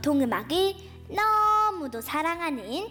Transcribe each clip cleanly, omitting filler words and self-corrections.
교통음악을 너무도 사랑하는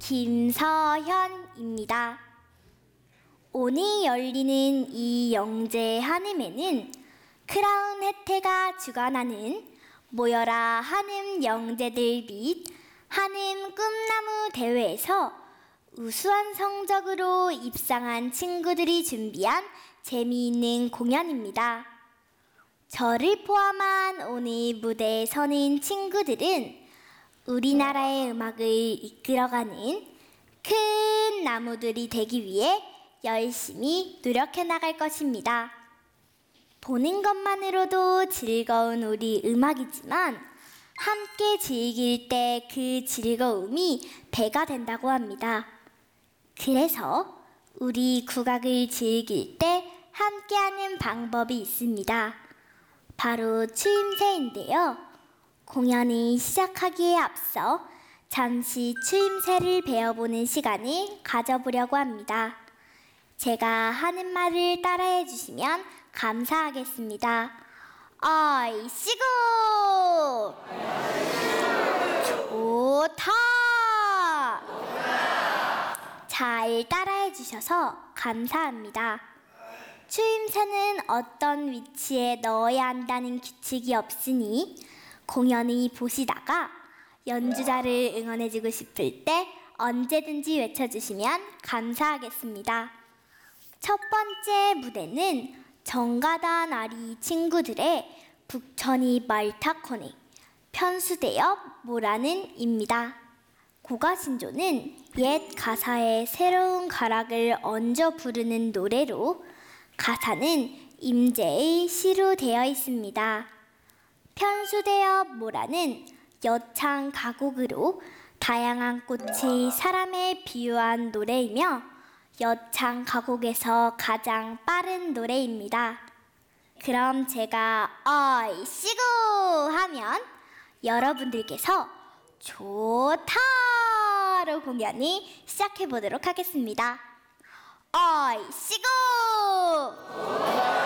김서현입니다. 오늘 열리는 이 영재 한음에는 크라운 혜태가 주관하는 모여라 한음 영재들 및 한음 꿈나무 대회에서 우수한 성적으로 입상한 친구들이 준비한 재미있는 공연입니다. 저를 포함한 오늘 무대에 서는 친구들은 우리나라의 음악을 이끌어가는 큰 나무들이 되기 위해 열심히 노력해 나갈 것입니다. 보는 것만으로도 즐거운 우리 음악이지만 함께 즐길 때 그 즐거움이 배가 된다고 합니다. 그래서 우리 국악을 즐길 때 함께하는 방법이 있습니다. 바로 추임새인데요. 공연이 시작하기에 앞서 잠시 추임새를 배워보는 시간을 가져보려고 합니다. 제가 하는 말을 따라해 주시면 감사하겠습니다. 아이씨구! 좋다! 잘 따라해 주셔서 감사합니다. 추임새는 어떤 위치에 넣어야 한다는 규칙이 없으니 공연을 보시다가 연주자를 응원해주고 싶을 때 언제든지 외쳐주시면 감사하겠습니다. 첫 번째 무대는 정가단 아리 친구들의 북천이 말타코네 편수대엽 모라는입니다. 고가신조는 옛 가사에 새로운 가락을 얹어 부르는 노래로 가사는 임재의 시로 되어 있습니다. 편수대엽 모라는 여창 가곡으로 다양한 꽃이 사람에 비유한 노래이며 여창 가곡에서 가장 빠른 노래입니다. 그럼 제가 어이씨구 하면 여러분들께서 좋다로 공연이 시작해 보도록 하겠습니다. 어이씨구!